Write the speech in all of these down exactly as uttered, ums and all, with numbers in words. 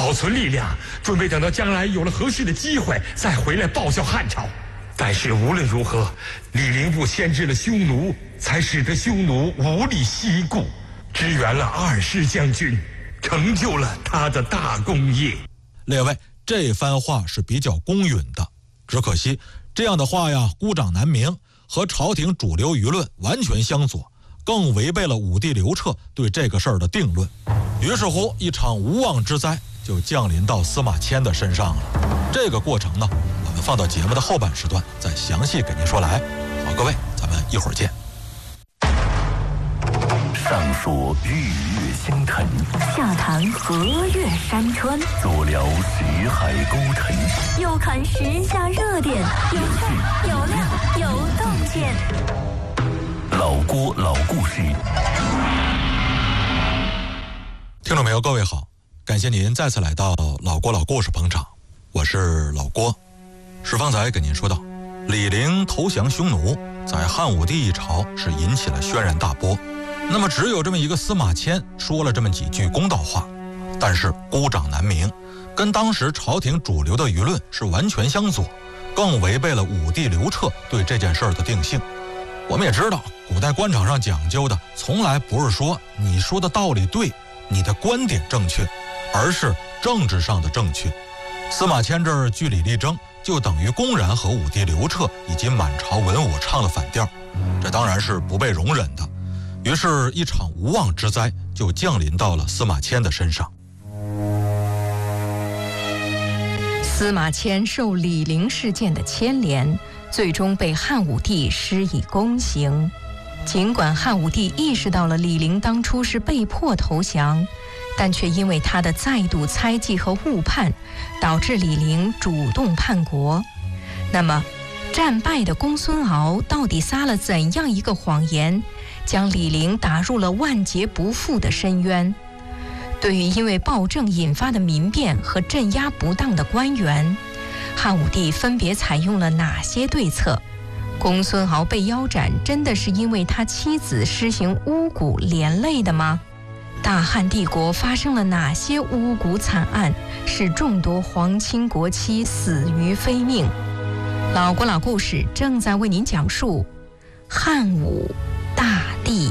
保存力量，准备等到将来有了合适的机会再回来报效汉朝。但是无论如何，李陵部牵制了匈奴，才使得匈奴无力西顾，支援了二师将军，成就了他的大功业。 列位，这番话是比较公允的，只可惜这样的话呀，孤掌难鸣，和朝廷主流舆论完全相左，更违背了武帝刘彻对这个事儿的定论。于是乎，一场无妄之灾就降临到司马迁的身上了。这个过程呢，我们放到节目的后半时段再详细给您说来。好，各位，咱们一会儿见。 上说日月星辰， 下谈河岳山川， 左聊识海沟沉， 右看时下热点，有趣有料有洞见。 老郭老故事。 听众朋友，各位好，感谢您再次来到老郭老故事捧场，我是老郭。史方才跟您说到，李陵投降匈奴，在汉武帝一朝是引起了轩然大波。那么只有这么一个司马迁说了这么几句公道话，但是孤掌难鸣，跟当时朝廷主流的舆论是完全相左，更违背了武帝刘彻对这件事儿的定性。我们也知道，古代官场上讲究的从来不是说你说的道理对，你的观点正确，而是政治上的正确。司马迁这儿据理力争，就等于公然和武帝刘彻以及满朝文武唱了反调，这当然是不被容忍的。于是一场无妄之灾就降临到了司马迁的身上。 司马迁受李陵事件的牵连，最终被汉武帝施以宫刑。尽管汉武帝意识到了李陵当初是被迫投降，但却因为他的再度猜忌和误判，导致李陵主动叛国。那么战败的公孙敖到底撒了怎样一个谎言，将李陵打入了万劫不复的深渊？对于因为暴政引发的民变和镇压不当的官员，汉武帝分别采用了哪些对策？公孙敖被腰斩，真的是因为他妻子施行巫蛊连累的吗？大汉帝国发生了哪些巫蛊惨案，使众多皇亲国戚死于非命？老郭老故事正在为您讲述汉武大帝。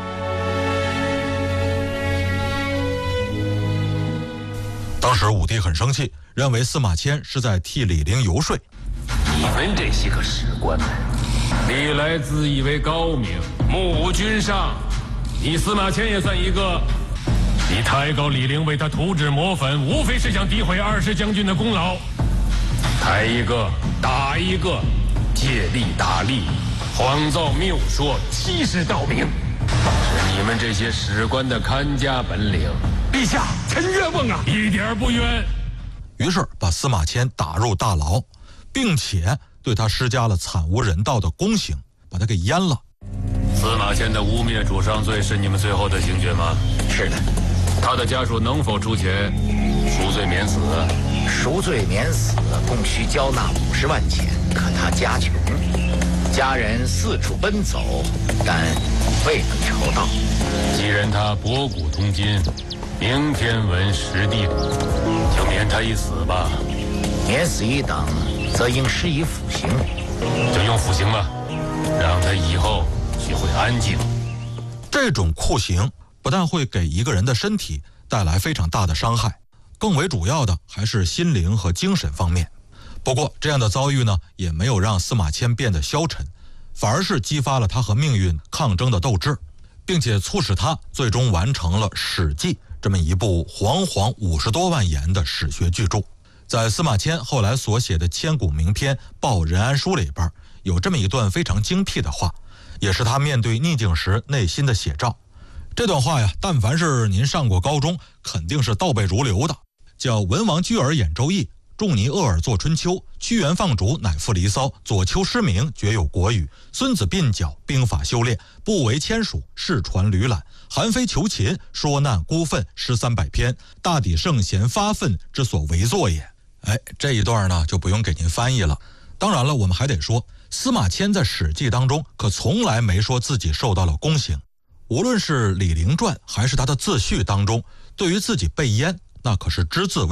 当时武帝很生气，认为司马迁是在替李陵游说。 你们这些个史官们，历来自以为高明，目无君上。你司马迁也算一个。你抬高李陵，为他涂脂抹粉，无非是想诋毁二师将军的功劳。抬一个打一个，借力打力，谎造谬说，欺世盗名，是你们这些史官的看家本领。 陛下，臣冤枉啊！ 一点不冤。 于是把司马迁打入大牢，并且对他施加了惨无人道的宫刑，把他给阉了。 司马迁的污蔑主上罪是你们最后的刑决吗？ 是的。 他的家属能否出钱赎罪免死？ 赎罪免死共需交纳五十万钱，可他家穷，家人四处奔走，但未能筹到。 既然他博古通今，明天文识地理，就免他一死吧。 免死一等，则应施以腐刑。 就用腐刑吧，让他以后学会安静。 这种酷刑不但会给一个人的身体带来非常大的伤害，更为主要的还是心灵和精神方面。不过这样的遭遇呢，也没有让司马迁变得消沉，反而是激发了他和命运抗争的斗志，并且促使他最终完成了《史记》这么一部煌煌五十多万言的史学巨著。在司马迁后来所写的千古名篇《报任安书》里边，有这么一段非常精辟的话，也是他面对逆境时内心的写照。这段话呀，但凡是您上过高中，肯定是倒背如流的。叫文王居尔演周易，仲尼厄尔作春秋，屈原放逐乃赋离骚，左丘失明绝有国语，孙子膑脚兵法修炼，不为签署世传吕览，韩非求秦说难孤愤诗三百篇，大抵圣贤发愤之所为作也。哎，这一段呢就不用给您翻译了。当然了，我们还得说，司马迁在《史记》当中可从来没说自己受到了宫刑。无论是《李陵传》还是他的自序当中，对于自己被阉，那可是只字未